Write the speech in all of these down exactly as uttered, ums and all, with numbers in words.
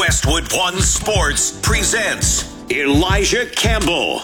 Westwood One Sports presents Elijah Campbell.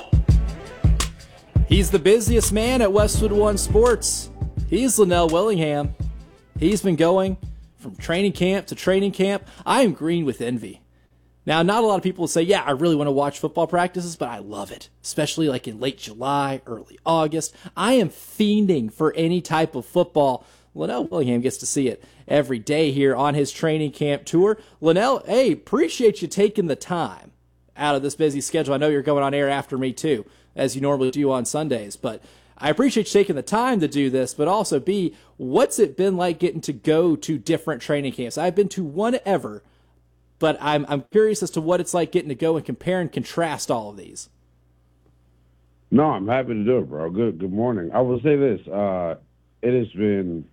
He's the busiest man at Westwood One Sports. He's Linnell Willingham. He's been going from training camp to training camp. I am green with envy. Now, not a lot of people will say, yeah, I really want to watch football practices, but I love it, especially like in late July, early August. I am fiending for any type of football. Linnell Willingham gets to see it every day here on his training camp tour. Linnell, hey, appreciate you taking the time out of this busy schedule. I know you're going on air after me too, as you normally do on Sundays, but I appreciate you taking the time to do this, but also, B, what's it been like getting to go to different training camps? I've been to one ever, but I'm I'm curious as to what it's like getting to go and compare and contrast all of these. No, I'm happy to do it, bro. Good good morning. I will say this. Uh, it has been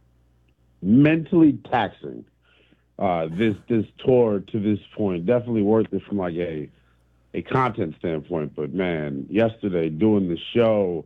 mentally taxing, uh, this this tour to this point. Definitely worth it from like a a content standpoint. But, man, yesterday doing the show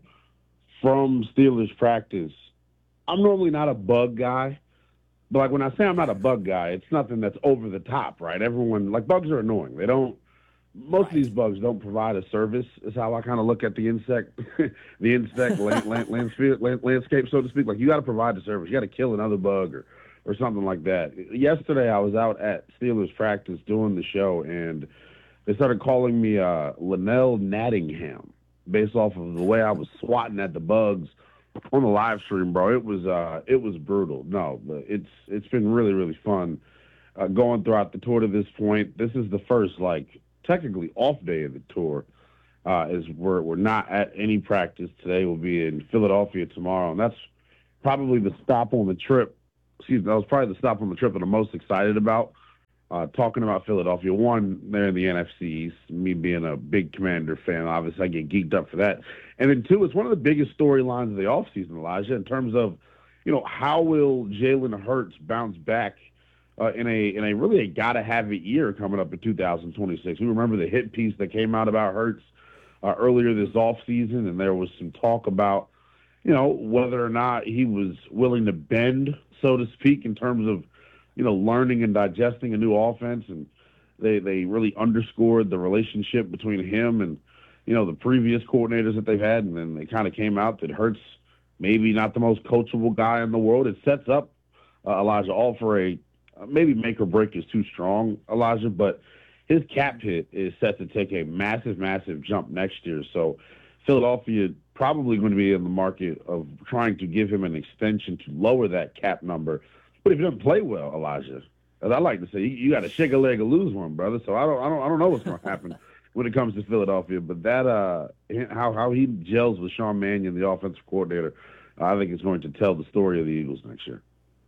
from Steelers practice, I'm normally not a bug guy. But, like, when I say I'm not a bug guy, it's nothing that's over the top, right? Everyone, like, bugs are annoying. They don't, most of these bugs don't provide a service, is how I kind of look at the insect, the insect land, land, landscape, landscape, so to speak. Like, you got to provide a service. You got to kill another bug or, or something like that. Yesterday, I was out at Steelers practice doing the show, and they started calling me uh, Linnell Nattingham based off of the way I was swatting at the bugs on the live stream, bro. It was uh, it was brutal. No, but it's it's been really really fun uh, going throughout the tour to this point. This is the first like technically off day of the tour. Uh, is we're we're not at any practice today. We'll be in Philadelphia tomorrow, and that's probably the stop on the trip. Excuse me, that was probably the stop on the trip that I'm most excited about. Uh, talking about Philadelphia, one, they're in the N F C East. Me being a big Commander fan, obviously I get geeked up for that. And then two, it's one of the biggest storylines of the offseason, Elijah, in terms of, you know, how will Jalen Hurts bounce back uh, in a in a really a gotta have it year coming up in two thousand twenty-six. We remember the hit piece that came out about Hurts uh, earlier this offseason, and there was some talk about, you know, whether or not he was willing to bend, so to speak, in terms of, you know, learning and digesting a new offense, and they they really underscored the relationship between him and, you know, the previous coordinators that they've had, and then they kind of came out that Hurts maybe not the most coachable guy in the world. It sets up uh, Elijah all for a uh, maybe make or break is too strong, Elijah, but his cap hit is set to take a massive, massive jump next year. So Philadelphia probably going to be in the market of trying to give him an extension to lower that cap number. But if you don't play well, Elijah, as I like to say, you, you got to shake a leg or lose one, brother. So I don't, I don't, I don't know what's going to happen when it comes to Philadelphia. But that, uh, how how he gels with Sean Mannion, the offensive coordinator, I think is going to tell the story of the Eagles next year.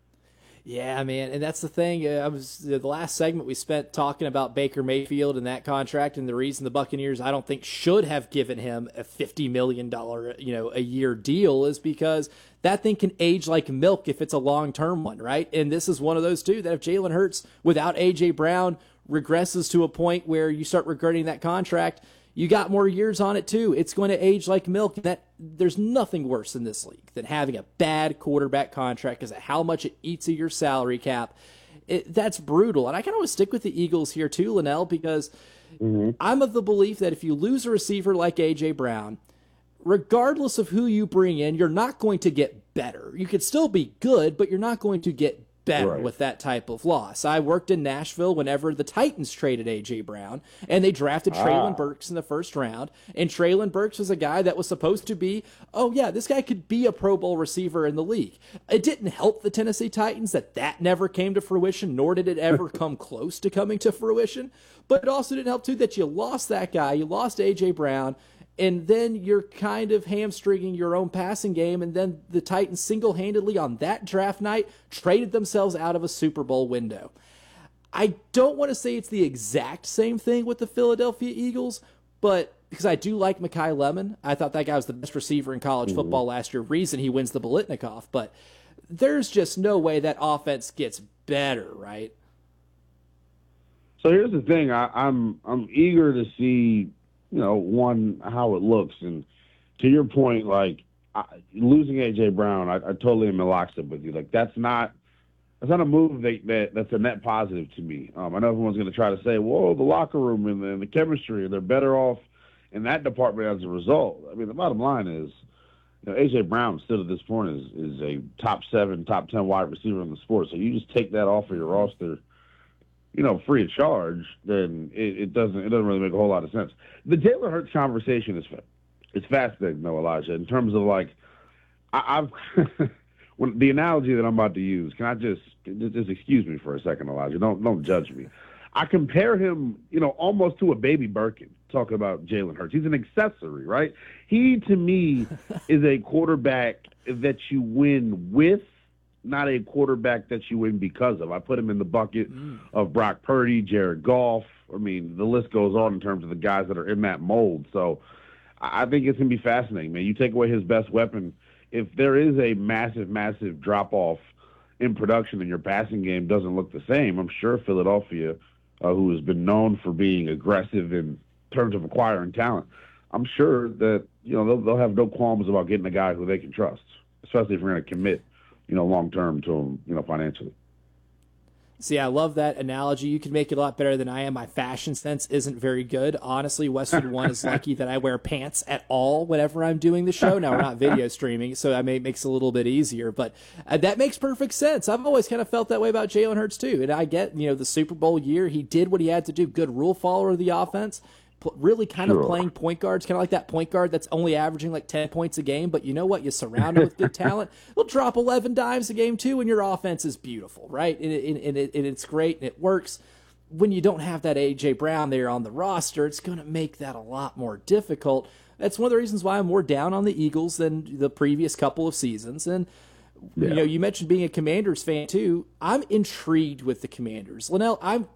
Yeah, man, and that's the thing. Uh, I was the last segment we spent talking about Baker Mayfield and that contract, and the reason the Buccaneers I don't think should have given him a fifty million dollars, you know, a year deal is because that thing can age like milk if it's a long-term one, right? And this is one of those two that if Jalen Hurts without A J Brown regresses to a point where you start regretting that contract, you got more years on it too. It's going to age like milk. That there's nothing worse in this league than having a bad quarterback contract because of how much it eats of your salary cap. It, that's brutal. And I kind of want to stick with the Eagles here too, Linnell, because mm-hmm. I'm of the belief that if you lose a receiver like A J Brown, regardless of who you bring in, you're not going to get better. You could still be good, but you're not going to get better right. with that type of loss. I worked in Nashville whenever the Titans traded A J Brown, and they drafted ah. Treylon Burks in the first round, and Treylon Burks was a guy that was supposed to be, oh yeah, this guy could be a Pro Bowl receiver in the league. It didn't help the Tennessee Titans that that never came to fruition, nor did it ever come close to coming to fruition, but it also didn't help too that you lost that guy, you lost A J Brown, and then you're kind of hamstringing your own passing game, and then the Titans single-handedly on that draft night traded themselves out of a Super Bowl window. I don't want to say it's the exact same thing with the Philadelphia Eagles, but because I do like Mekhi Lemon. I thought that guy was the best receiver in college mm-hmm. football last year, reason he wins the Biletnikoff, but there's just no way that offense gets better, right? So here's the thing. I, I'm I'm eager to see, you know, one, how it looks. And to your point, like, I, losing A J Brown, I, I totally am in lockstep with you. Like, that's not that's not a move that, that that's a net positive to me. Um, I know everyone's going to try to say, "Whoa, the locker room and the, and the chemistry, they're better off in that department as a result." I mean, the bottom line is, you know, A J Brown still at this point is is a top seven, top ten wide receiver in the sport. So you just take that off of your roster, you know, free of charge, then it, it doesn't it doesn't really make a whole lot of sense. The Jalen Hurts conversation is it's fascinating, though, Elijah, in terms of like I, I've when the analogy that I'm about to use. Can I just just excuse me for a second, Elijah? Don't don't judge me. I compare him, you know, almost to a baby Birkin. Talking about Jalen Hurts, he's an accessory, right? He to me is a quarterback that you win with, not a quarterback that you win because of. I put him in the bucket mm. of Brock Purdy, Jared Goff. I mean, the list goes on in terms of the guys that are in that mold. So I think it's going to be fascinating, man. You take away his best weapon. If there is a massive, massive drop-off in production and your passing game doesn't look the same, I'm sure Philadelphia, uh, who has been known for being aggressive in terms of acquiring talent, I'm sure that, you know, they'll, they'll have no qualms about getting a guy who they can trust, especially if we're going to commit, you know, long-term to him, you know, financially. See, I love that analogy. You can make it a lot better than I am. My fashion sense isn't very good. Honestly, Westwood One is lucky that I wear pants at all whenever I'm doing the show. Now, we're not video streaming, so that may makes it a little bit easier. But uh, that makes perfect sense. I've always kind of felt that way about Jalen Hurts, too. And I get, you know, the Super Bowl year, he did what he had to do. Good rule follower of the offense. Really kind sure. of playing point guards, kind of like that point guard that's only averaging like ten points a game. But you know what? You surround him with good talent. He'll drop eleven dimes a game too, and your offense is beautiful, right? And, and, and, it, and it's great, and it works. When you don't have that A J Brown there on the roster, it's going to make that a lot more difficult. That's one of the reasons why I'm more down on the Eagles than the previous couple of seasons. And yeah. you know, you mentioned being a Commanders fan too. I'm intrigued with the Commanders. Linnell, I'm